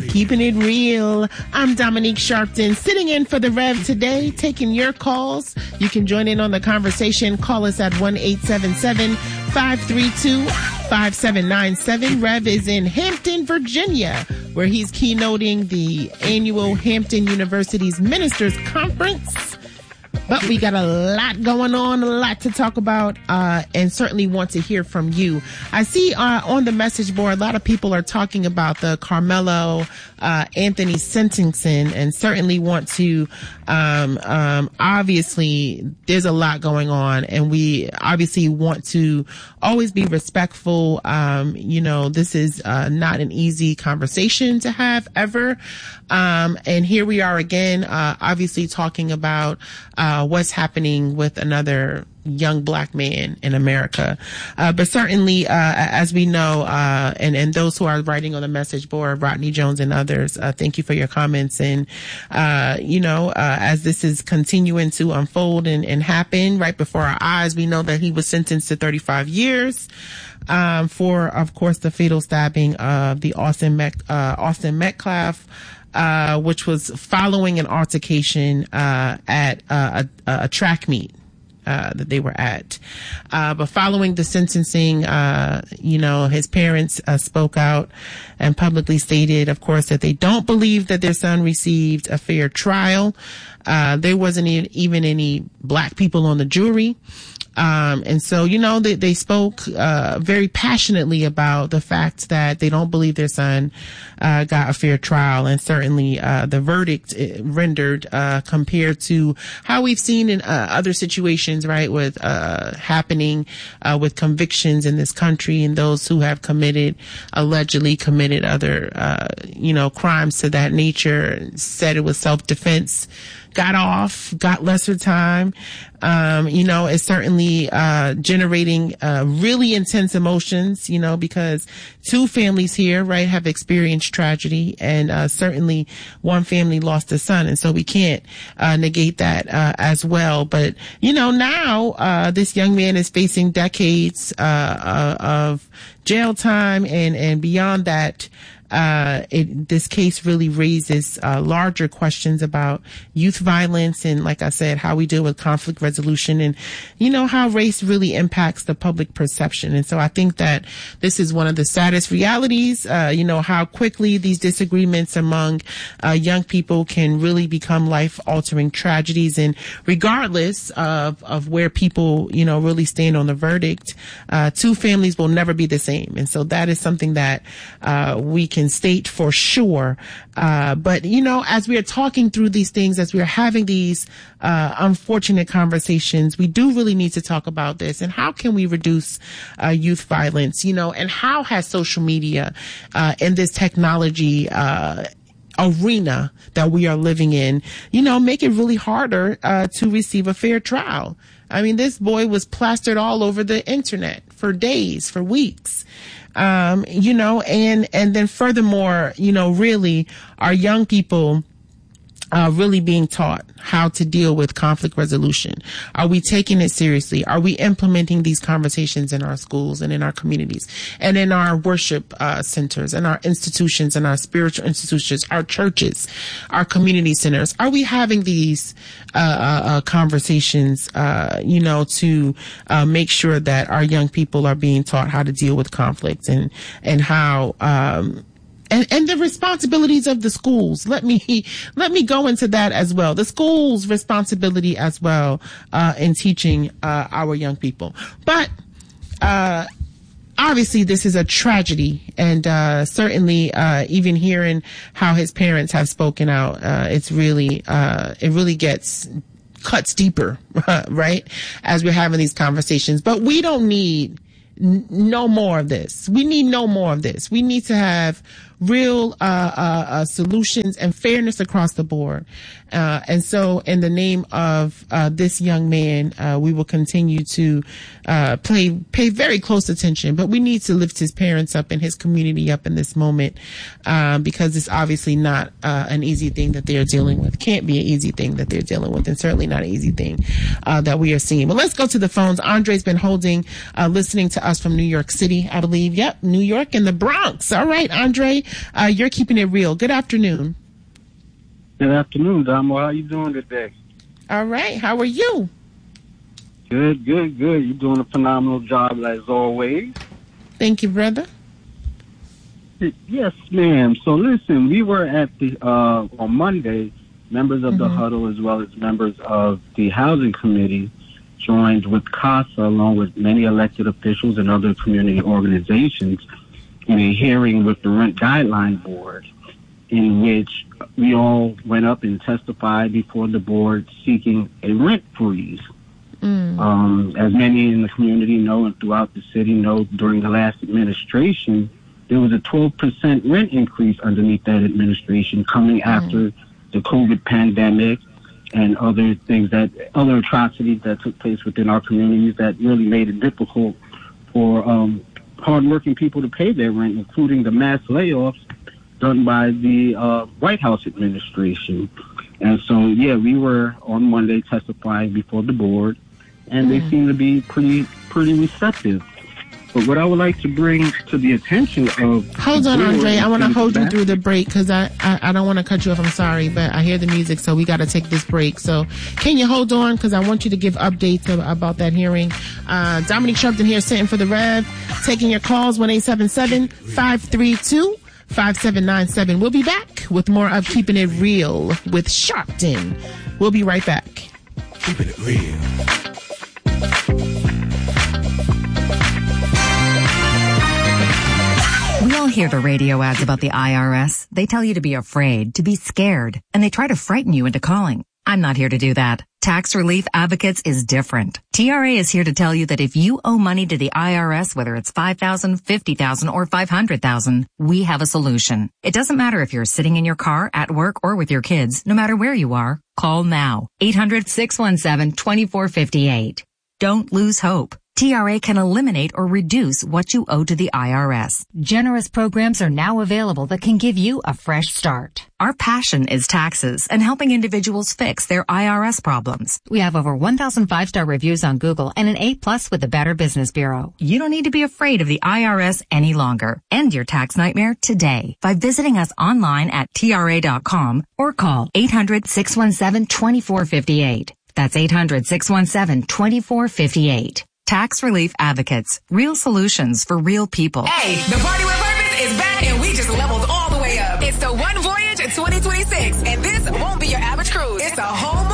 Keeping it real. I'm Dominique Sharpton, sitting in for the Rev today, taking your calls. You can join in on the conversation. Call us at 1-877-532-5797. Rev is in Hampton, Virginia, where he's keynoting the annual Hampton University's Ministers Conference. But we got a lot going on, a lot to talk about, and certainly want to hear from you. I see on the message board, a lot of people are talking about the Carmelo Anthony sentencing, and certainly want to, obviously, there's a lot going on, and we obviously want to always be respectful. This is not an easy conversation to have ever. And here we are again, obviously talking about what's happening with another young black man in America. But certainly, as we know, and those who are writing on the message board, Rodney Jones and others, thank you for your comments. And, as this is continuing to unfold and happen right before our eyes, we know that he was sentenced to 35 years. For, of course, the fatal stabbing of the Austin Metcalf, which was following an altercation at a track meet that they were at. But following the sentencing, his parents spoke out and publicly stated, of course, that they don't believe that their son received a fair trial. There wasn't even any black people on the jury. And so, they spoke, very passionately about the fact that they don't believe their son, got a fair trial. And certainly, the verdict rendered, compared to how we've seen in, other situations, right, with, happening, with convictions in this country and those who have allegedly committed other, crimes to that nature, said it was self-defense, got lesser time. It's certainly, generating, really intense emotions, because two families here, right, have experienced tragedy, and, certainly one family lost a son. And so we can't, negate that, as well. But, now, this young man is facing decades, of jail time and beyond that. This case really raises larger questions about youth violence and, like I said, how we deal with conflict resolution and, how race really impacts the public perception. And so I think that this is one of the saddest realities, how quickly these disagreements among young people can really become life-altering tragedies. And regardless of where people, really stand on the verdict, two families will never be the same. And so that is something that we can state for sure. But, as we are talking through these things, as we are having these unfortunate conversations, we do really need to talk about this. And how can we reduce youth violence, and how has social media and this technology arena that we are living in, make it really harder to receive a fair trial. I mean, this boy was plastered all over the internet for days, for weeks. And then furthermore, really our young people really being taught how to deal with conflict resolution? Are we taking it seriously? Are we implementing these conversations in our schools and in our communities and in our worship centers and our institutions and our spiritual institutions, our churches, our community centers? Are we having these conversations, to make sure that our young people are being taught how to deal with conflict and how and the responsibilities of the schools. Let me go into that as well. The schools' responsibility as well, in teaching, our young people. But, obviously this is a tragedy, and, certainly, even hearing how his parents have spoken out, it's really, it really cuts deeper, right? As we're having these conversations. But we don't need no more of this. We need no more of this. We need to have real solutions and fairness across the board. And so in the name of this young man, we will continue to pay very close attention. But we need to lift his parents up and his community up in this moment, because it's obviously not an easy thing that they're dealing with. Can't be an easy thing that they're dealing with, and certainly not an easy thing that we are seeing. But let's go to the phones. Andre's been listening to us from New York City, I believe. Yep, New York and the Bronx. All right, Andre. You're Keeping It Real. Good afternoon. Good afternoon, Damo. How you doing today? All right. How are you? Good. You're doing a phenomenal job as always. Thank you, brother. Yes, ma'am. So listen, we were at the on Monday, members of the huddle as well as members of the housing committee joined with CASA along with many elected officials and other community organizations in a hearing with the Rent Guideline Board, in which we all went up and testified before the board seeking a rent freeze. As many in the community know and throughout the city know, during the last administration, there was a 12% rent increase underneath that administration coming after the COVID pandemic and other atrocities that took place within our communities that really made it difficult for hardworking people to pay their rent, including the mass layoffs done by the White House administration. And so, yeah, we were on Monday testifying before the board, and they seem to be pretty receptive. But what I would like to bring to the attention of... Hold on, Andre. I want to hold you through the break because I don't want to cut you off. I'm sorry, but I hear the music, so we got to take this break. So can you hold on? Because I want you to give updates about that hearing. Dominique Sharpton here, sitting for the Rev, taking your calls, 1-877-532-5797. We'll be back with more of Keeping It Real with Sharpton. We'll be right back. Keeping it real. We all hear the radio ads about the IRS. They tell you to be afraid, to be scared, and they try to frighten you into calling. I'm not here to do that. Tax Relief Advocates is different. TRA is here to tell you that if you owe money to the IRS, whether it's $5,000, $50,000, or $500,000, we have a solution. It doesn't matter if you're sitting in your car, at work, or with your kids. No matter where you are, call now. 800-617-2458. Don't lose hope. TRA can eliminate or reduce what you owe to the IRS. Generous programs are now available that can give you a fresh start. Our passion is taxes and helping individuals fix their IRS problems. We have over 1,000 5-star reviews on Google and an A+ with the Better Business Bureau. You don't need to be afraid of the IRS any longer. End your tax nightmare today by visiting us online at TRA.com or call 800-617-2458. That's 800-617-2458. Tax Relief Advocates. Real solutions for real people. Hey, the Party with Purpose is back and we just leveled all the way up. It's the One Voyage 2026, and this won't be your average cruise. It's a whole